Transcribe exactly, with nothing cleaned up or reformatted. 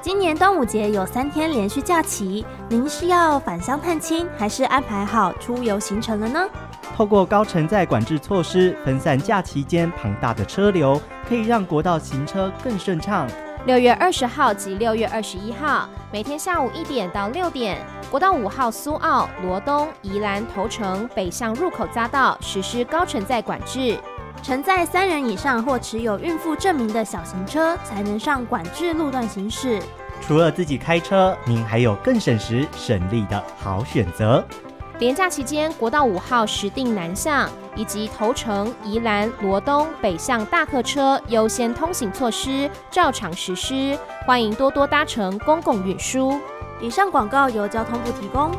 今年端午节有三天连续假期，您是要返乡探亲，还是安排好出游行程了呢？ 透过高承载管制措施，分散假期间庞大的车流，可以让国道行车更顺畅。 六月二十号及六月二十一号，每天下午一点到六点，国道五号苏澳、罗东、宜兰头城北向入口匝道实施高承载管制。 承载三人以上或持有孕妇证明的小型车才能上管制路段行驶。 除了自己开车，您还有更省时省力的好选择。 连假期间，国道五号石碇南向以及头城、宜兰、罗东北向大客车优先通行措施照常实施，欢迎多多搭乘公共运输。 以上广告由交通部提供。